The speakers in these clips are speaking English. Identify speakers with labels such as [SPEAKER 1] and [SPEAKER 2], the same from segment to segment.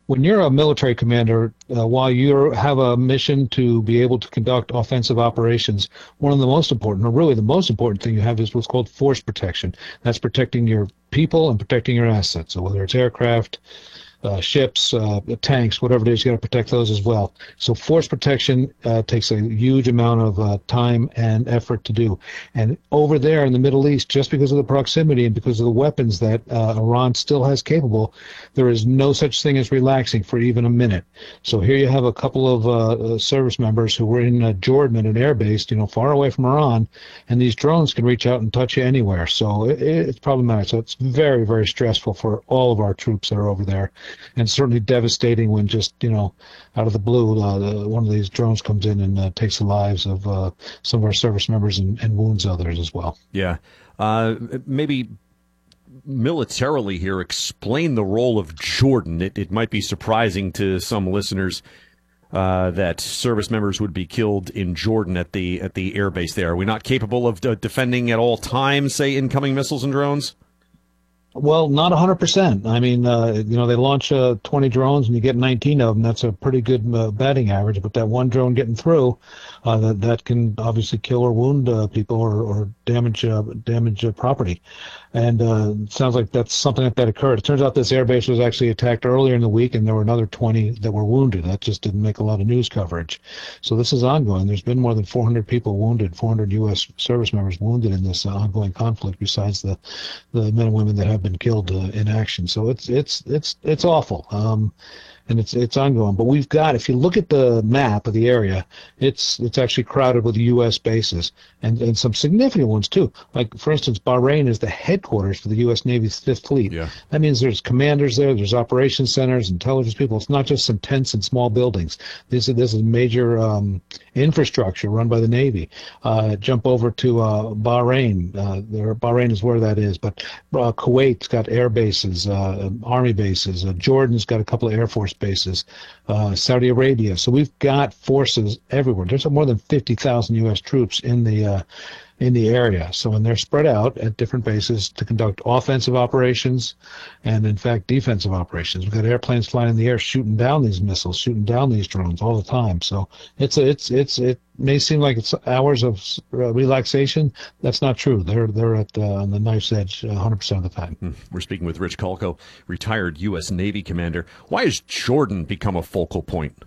[SPEAKER 1] when you're a military commander, while you have a mission to be able to conduct offensive operations, one of the most important, or really the most important thing you have is what's called force protection. That's protecting your people and protecting your assets. So whether it's aircraft, ships, tanks, whatever it is, you got to protect those as well. So force protection takes a huge amount of time and effort to do. And over there in the Middle East, just because of the proximity and because of the weapons that Iran still has capable, there is no such thing as relaxing for even a minute. So here you have a couple of service members who were in Jordan at an air base, far away from Iran, and these drones can reach out and touch you anywhere. So it's problematic. So it's very, very stressful for all of our troops that are over there. And certainly devastating when just, out of the blue, one of these drones comes in and takes the lives of some of our service members and wounds others as well.
[SPEAKER 2] Yeah. Maybe militarily here, explain the role of Jordan. It might be surprising to some listeners that service members would be killed in Jordan at the air base there. Are we not capable of defending at all times, say, incoming missiles and drones?
[SPEAKER 1] Well, not 100%. I mean, they launch 20 drones and you get 19 of them. That's a pretty good batting average. But that one drone getting through, that can obviously kill or wound people or damage property. And it sounds like that's something that occurred. It turns out this airbase was actually attacked earlier in the week, and there were another 20 that were wounded. That just didn't make a lot of news coverage. So this is ongoing. There's been more than 400 people wounded, 400 U.S. service members wounded in this ongoing conflict, besides the men and women that have been killed in action. So it's awful. And it's ongoing. But we've got, if you look at the map of the area, it's actually crowded with U.S. bases and some significant ones too. Like, for instance, Bahrain is the headquarters for the U.S. Navy's Fifth Fleet. Yeah. That means there's commanders there, there's operations centers, intelligence people. It's not just some tents and small buildings. This is major infrastructure run by the Navy. Jump over to Bahrain. Bahrain is where that is. But Kuwait's got air bases, army bases. Jordan's got a couple of Air Force bases, Saudi Arabia. So we've got forces everywhere. There's more than 50,000 U.S. troops in the area. So when they're spread out at different bases to conduct offensive operations and, in fact, defensive operations. We've got airplanes flying in the air shooting down these missiles, shooting down these drones all the time. So it may seem like it's hours of relaxation. That's not true. They're at on the knife's edge 100% of the time.
[SPEAKER 2] We're speaking with Rich Kalko, retired U.S. Navy commander. Why has Jordan become a focal point?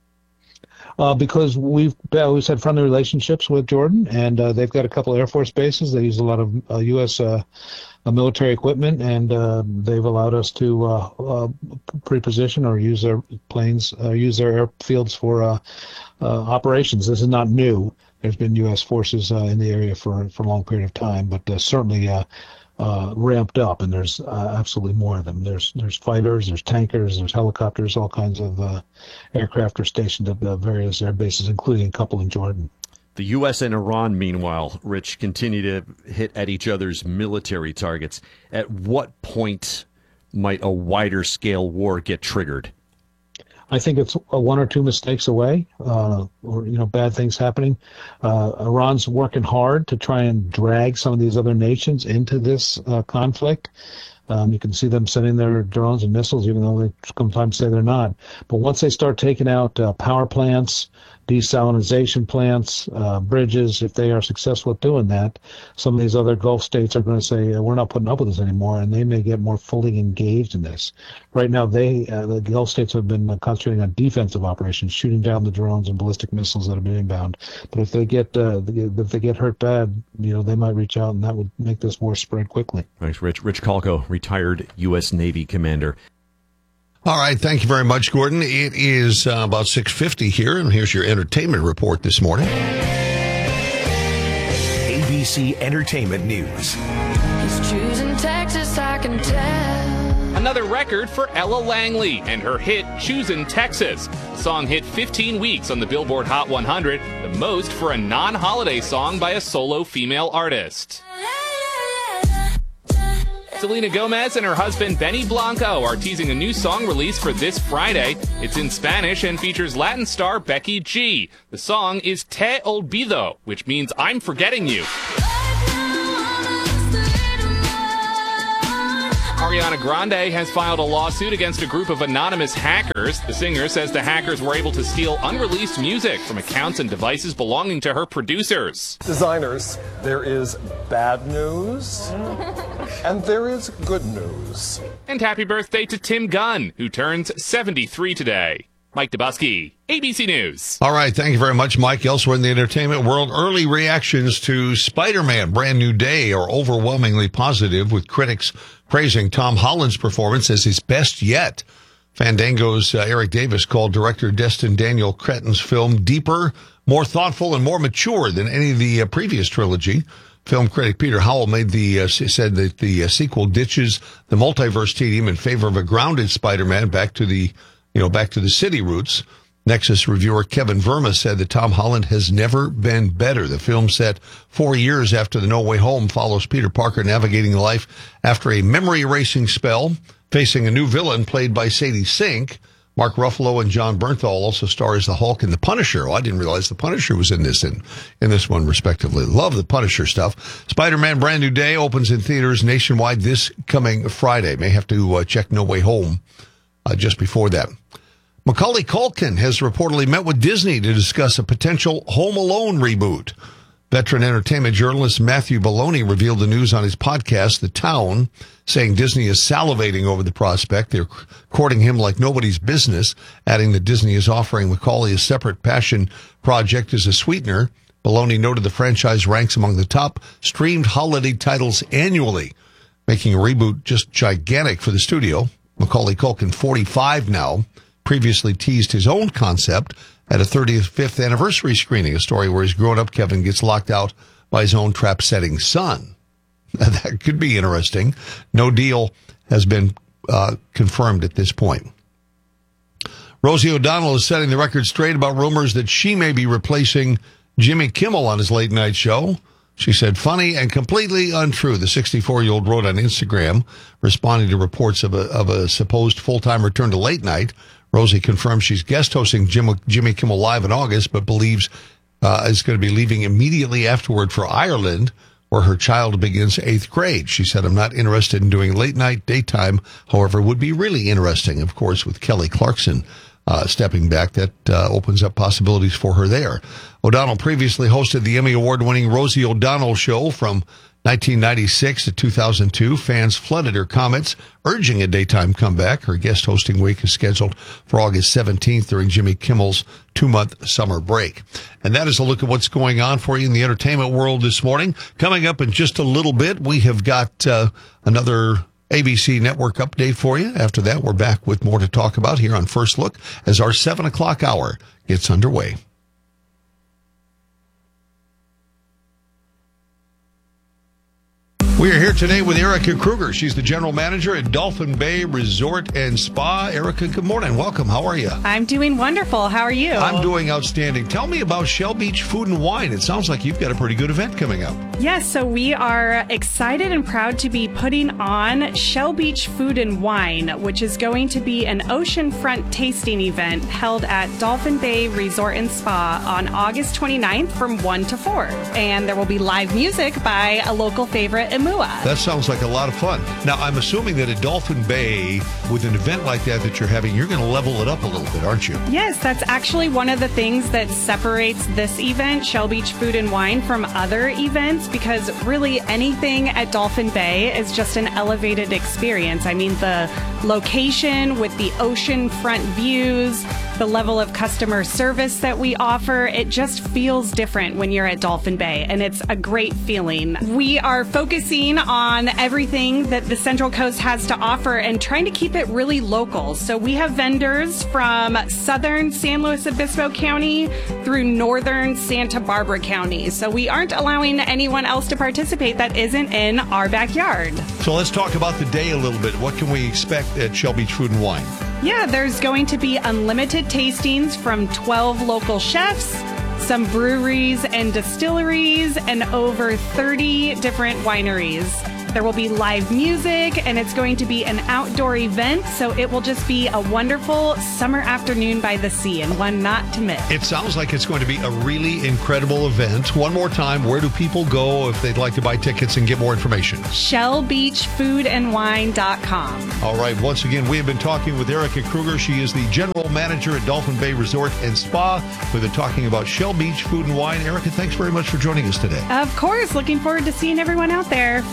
[SPEAKER 1] Because we've always had friendly relationships with Jordan, and they've got a couple Air Force bases. They use a lot of U.S. Military equipment, and they've allowed us to pre-position or use their planes, use their airfields for operations. This is not new. There's been U.S. forces in the area for a long period of time, but certainly ramped up, and there's absolutely more of them. There's fighters, there's tankers, there's helicopters, all kinds of aircraft are stationed at the various air bases, including a couple in Jordan.
[SPEAKER 2] The U.S. and Iran, meanwhile, Rich, continue to hit at each other's military targets. At what point might a wider scale war get triggered?
[SPEAKER 1] I think it's one or two mistakes away, or bad things happening. Iran's working hard to try and drag some of these other nations into this conflict. You can see them sending their drones and missiles, even though they sometimes say they're not. But once they start taking out power plants, desalination plants, bridges, if they are successful at doing that, some of these other Gulf states are going to say, we're not putting up with this anymore, and they may get more fully engaged in this. Right now, the Gulf states have been concentrating on defensive operations, shooting down the drones and ballistic missiles that have been inbound. But if they get hurt bad, they might reach out, and that would make this war spread quickly.
[SPEAKER 2] Thanks, Rich. Rich Kalko, retired U.S. Navy commander.
[SPEAKER 3] All right, thank you very much, Gordon. It is about 6:50 here, and here's your entertainment report this morning.
[SPEAKER 4] ABC Entertainment News.
[SPEAKER 5] He's choosing Texas, I can tell.
[SPEAKER 6] Another record for Ella Langley and her hit Choosin' Texas. The song hit 15 weeks on the Billboard Hot 100, the most for a non-holiday song by a solo female artist. Selena Gomez and her husband Benny Blanco are teasing a new song release for this Friday. It's in Spanish and features Latin star Becky G. The song is Te Olvido, which means I'm forgetting you. Ariana Grande has filed a lawsuit against a group of anonymous hackers. The singer says the hackers were able to steal unreleased music from accounts and devices belonging to her producers.
[SPEAKER 7] Designers, there is bad news and there is good news.
[SPEAKER 6] And happy birthday to Tim Gunn, who turns 73 today. Mike Dubusky, ABC News.
[SPEAKER 3] All right, thank you very much, Mike. Elsewhere in the entertainment world, early reactions to Spider-Man Brand New Day are overwhelmingly positive, with critics praising Tom Holland's performance as his best yet. Fandango's Eric Davis called director Destin Daniel Cretton's film deeper, more thoughtful, and more mature than any of the previous trilogy. Film critic Peter Howell said that the sequel ditches the multiverse tedium in favor of a grounded Spider-Man back to the city roots. Nexus reviewer Kevin Verma said that Tom Holland has never been better. The film, set 4 years after the No Way Home, follows Peter Parker navigating life after a memory-erasing spell, facing a new villain played by Sadie Sink. Mark Ruffalo and John Bernthal also star as the Hulk and the Punisher. Oh, I didn't realize the Punisher was in this one, respectively. Love the Punisher stuff. Spider-Man Brand New Day opens in theaters nationwide this coming Friday. May have to check No Way Home just before that. Macaulay Culkin has reportedly met with Disney to discuss a potential Home Alone reboot. Veteran entertainment journalist Matthew Bologna revealed the news on his podcast, The Town, saying Disney is salivating over the prospect. They're courting him like nobody's business, adding that Disney is offering Macaulay a separate passion project as a sweetener. Bologna noted the franchise ranks among the top streamed holiday titles annually, making a reboot just gigantic for the studio. Macaulay Culkin, 45 now, previously teased his own concept at a 35th anniversary screening, a story where his grown-up Kevin gets locked out by his own trap-setting son. That could be interesting. No deal has been confirmed at this point. Rosie O'Donnell is setting the record straight about rumors that she may be replacing Jimmy Kimmel on his late-night show. She said, funny and completely untrue, the 64-year-old wrote on Instagram, responding to reports of a supposed full-time return to late night. Rosie confirms she's guest hosting Jimmy Kimmel Live in August, but believes is going to be leaving immediately afterward for Ireland, where her child begins 8th grade. She said, I'm not interested in doing late night, daytime. However, would be really interesting, of course, with Kelly Clarkson stepping back. That opens up possibilities for her there. O'Donnell previously hosted the Emmy Award-winning Rosie O'Donnell Show from 1996 to 2002. Fans flooded her comments, urging a daytime comeback. Her guest hosting week is scheduled for August 17th during Jimmy Kimmel's 2-month summer break. And that is a look at what's going on for you in the entertainment world this morning. Coming up in just a little bit, we have got another ABC Network update for you. After that, we're back with more to talk about here on First Look as our 7 o'clock hour gets underway. We are here today with Erica Kruger. She's the general manager at Dolphin Bay Resort and Spa. Erica, good morning. Welcome. How are you?
[SPEAKER 8] I'm doing wonderful. How are you?
[SPEAKER 3] I'm doing outstanding. Tell me about Shell Beach Food and Wine. It sounds like you've got a pretty good event coming up.
[SPEAKER 8] Yes, so we are excited and proud to be putting on Shell Beach Food and Wine, which is going to be an oceanfront tasting event held at Dolphin Bay Resort and Spa on August 29th from 1 to 4. And there will be live music by a local favorite, Emua.
[SPEAKER 3] That sounds like a lot of fun. Now, I'm assuming that at Dolphin Bay, with an event like that you're having, you're going to level it up a little bit, aren't you?
[SPEAKER 8] Yes, that's actually one of the things that separates this event, Shell Beach Food and Wine, from other events, because really anything at Dolphin Bay is just an elevated experience. I mean, the location with the oceanfront views, the level of customer service that we offer, it just feels different when you're at Dolphin Bay, and it's a great feeling. We are focusing on everything that the Central Coast has to offer and trying to keep it really local. So we have vendors from southern San Luis Obispo County through northern Santa Barbara County. So we aren't allowing anyone else to participate that isn't in our backyard.
[SPEAKER 3] So let's talk about the day a little bit. What can we expect at Shell Beach Food and Wine?
[SPEAKER 8] Yeah, there's going to be unlimited tastings from 12 local chefs, some breweries and distilleries, and over 30 different wineries. There will be live music, and it's going to be an outdoor event, so it will just be a wonderful summer afternoon by the sea and one not to miss.
[SPEAKER 3] It sounds like it's going to be a really incredible event. One more time, where do people go if they'd like to buy tickets and get more information?
[SPEAKER 8] ShellBeachFoodAndWine.com.
[SPEAKER 3] All right. Once again, we have been talking with Erica Kruger. She is the general manager at Dolphin Bay Resort and Spa. We've been talking about Shell Beach Food and Wine. Erica, thanks very much for joining us today.
[SPEAKER 8] Of course. Looking forward to seeing everyone out there.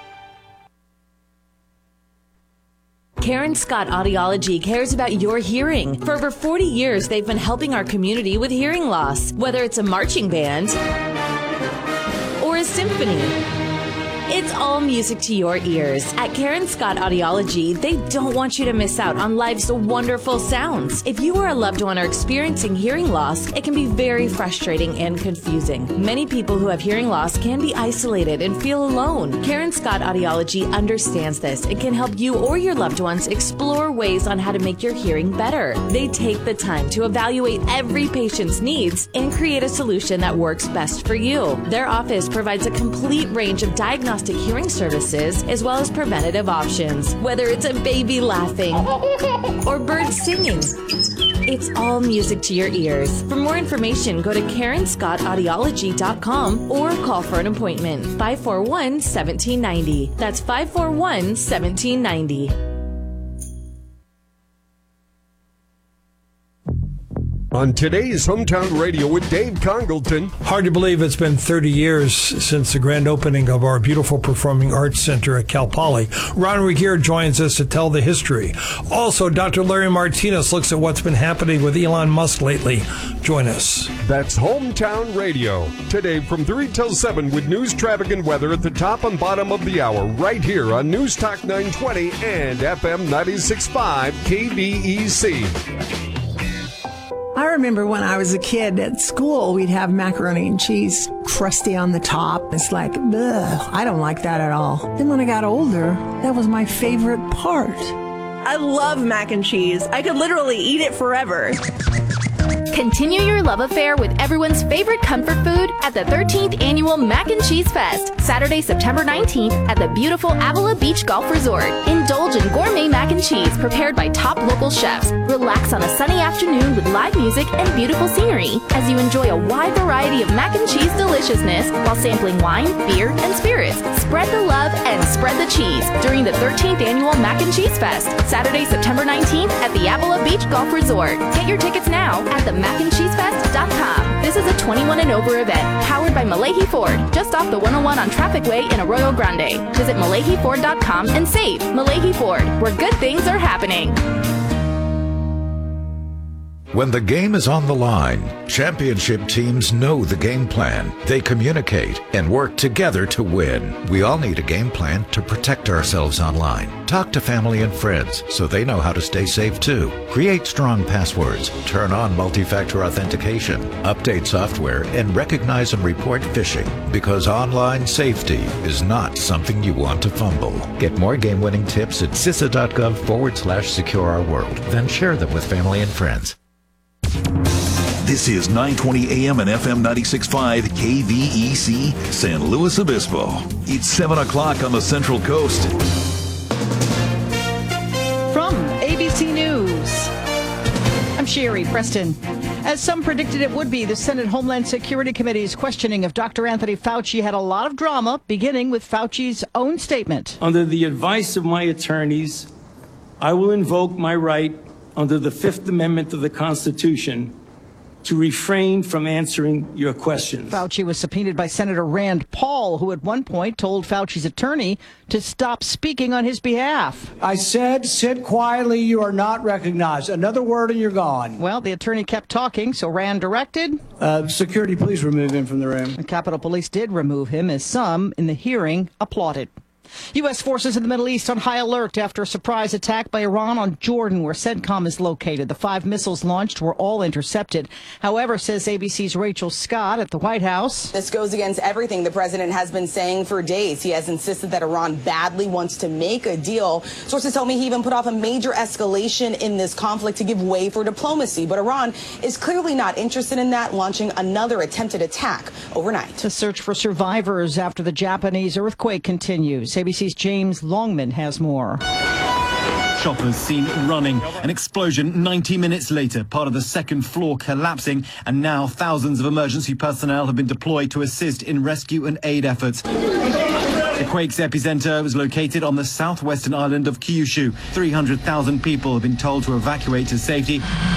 [SPEAKER 9] Karen Scott Audiology cares about your hearing. For over 40 years, they've been helping our community with hearing loss, whether it's a marching band or a symphony. It's all music to your ears. At Karen Scott Audiology, they don't want you to miss out on life's wonderful sounds. If you or a loved one are experiencing hearing loss, it can be very frustrating and confusing. Many people who have hearing loss can be isolated and feel alone. Karen Scott Audiology understands this and can help you or your loved ones explore ways on how to make your hearing better. They take the time to evaluate every patient's needs and create a solution that works best for you. Their office provides a complete range of diagnostic hearing services as well as preventative options. Whether it's a baby laughing or birds singing, it's all music to your ears. For more information, go to KarenScottAudiology.com or call for an appointment. 541-1790. That's 541-1790.
[SPEAKER 10] On today's Hometown Radio with Dave Congleton.
[SPEAKER 11] Hard to believe it's been 30 years since the grand opening of our beautiful Performing Arts Center at Cal Poly. Ron Regier joins us to tell the history. Also, Dr. Larry Martinez looks at what's been happening with Elon Musk lately. Join us.
[SPEAKER 10] That's Hometown Radio. Today from 3 till 7 with news, traffic, and weather at the top and bottom of the hour right here on News Talk 920 and FM 96.5 KBEC.
[SPEAKER 12] I remember when I was a kid at school, we'd have macaroni and cheese crusty on the top. It's like, ugh, I don't like that at all. Then when I got older, that was my favorite part.
[SPEAKER 13] I love mac and cheese. I could literally eat it forever.
[SPEAKER 14] Continue your love affair with everyone's favorite comfort food at the 13th Annual Mac and Cheese Fest, Saturday, September 19th at the beautiful Avila Beach Golf Resort. Indulge in gourmet mac and cheese prepared by top local chefs. Relax on a sunny afternoon with live music and beautiful scenery as you enjoy a wide variety of mac and cheese deliciousness while sampling wine, beer, and spirits. Spread the love and spread the cheese during the 13th Annual Mac and Cheese Fest, Saturday, September 19th at the Avila Beach Golf Resort. Get your tickets now at themacandcheesefest.com. This is a 21 and over event powered by Malahi Ford, just off the 101 on Traffic Way in Arroyo Grande. Visit MalahiFord.com and save. Malahi Ford, where good things are happening.
[SPEAKER 15] When the game is on the line, championship teams know the game plan. They communicate and work together to win. We all need a game plan to protect ourselves online. Talk to family and friends so they know how to stay safe too. Create strong passwords, turn on multi-factor authentication, update software, and recognize and report phishing, because online safety is not something you want to fumble. Get more game-winning tips at CISA.gov/secure-our-world. Then share them with family and friends.
[SPEAKER 16] This is 920 AM and FM 96.5 KVEC, San Luis Obispo. It's 7 o'clock on the Central Coast.
[SPEAKER 17] From ABC News, I'm Sherry Preston. As some predicted it would be, the Senate Homeland Security Committee's questioning of Dr. Anthony Fauci had a lot of drama, beginning with Fauci's own statement.
[SPEAKER 18] Under the advice of my attorneys, I will invoke my right under the Fifth Amendment of the Constitution to refrain from answering your questions.
[SPEAKER 17] Fauci was subpoenaed by Senator Rand Paul, who at one point told Fauci's attorney to stop speaking on his behalf.
[SPEAKER 19] I said, sit quietly, you are not recognized. Another word and you're gone.
[SPEAKER 17] Well, the attorney kept talking, so Rand directed.
[SPEAKER 19] Security, please remove him from the room.
[SPEAKER 17] The Capitol Police did remove him, as some in the hearing applauded. U.S. forces in the Middle East on high alert after a surprise attack by Iran on Jordan, where CENTCOM is located. The 5 missiles launched were all intercepted. However, says ABC's Rachel Scott at the White House,
[SPEAKER 20] this goes against everything the president has been saying for days. He has insisted that Iran badly wants to make a deal. Sources tell me he even put off a major escalation in this conflict to give way for diplomacy. But Iran is clearly not interested in that, launching another attempted attack overnight.
[SPEAKER 17] The search for survivors after the Japanese earthquake continues. ABC's James Longman has more.
[SPEAKER 21] Shoppers seen running. An explosion 90 minutes later, part of the second floor collapsing, and now thousands of emergency personnel have been deployed to assist in rescue and aid efforts. The quake's epicenter was located on the southwestern island of Kyushu. 300,000 people have been told to evacuate to safety.